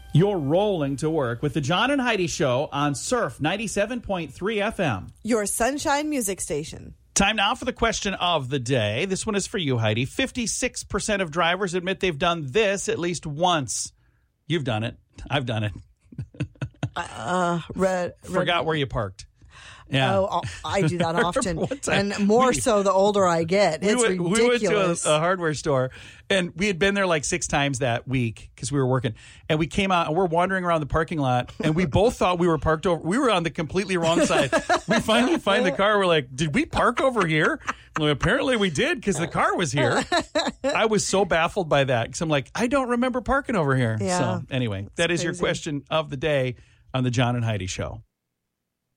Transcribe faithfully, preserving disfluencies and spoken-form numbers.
You're rolling to work with the John and Heidi Show on Surf ninety-seven point three F M. Your Sunshine Music Station. Time now for the question of the day. This one is for you, Heidi. fifty-six percent of drivers admit they've done this at least once. You've done it. I've done it. uh, red, Forgot red. where you parked. Yeah. Oh, I do that often, time, and more we, so the older I get. It's we went, ridiculous. We went to a, a hardware store, and we had been there like six times that week because we were working. And we came out, and we're wandering around the parking lot, and we both thought we were parked over. We were on the completely wrong side. We finally find the car. We're like, did we park over here? Well, apparently we did because the car was here. I was so baffled by that because I'm like, I don't remember parking over here. Yeah. So anyway, that is crazy. your question of the day on the John and Heidi Show.